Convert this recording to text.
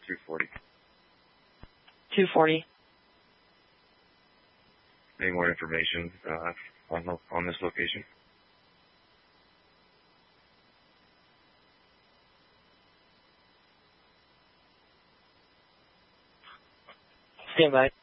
240. 240. Any more information on this location? Stand by.